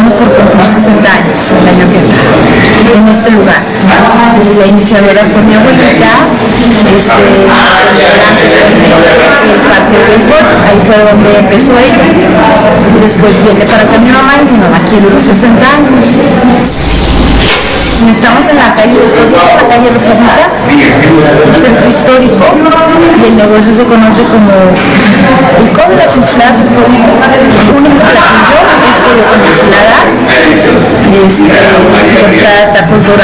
estamos por cumplir 60 años el año que entra en este lugar. La iniciadora fue mi abuelita, el parque de béisbol, ahí fue donde empezó ella, y después viene para acá mi mamá, y mi mamá quiere los 60 años. Estamos en la calle República, el centro histórico, y el negocio se conoce como el Codo de las Enchiladas del Pueblo. El único platillo es pollo con enchiladas, tacos dorados.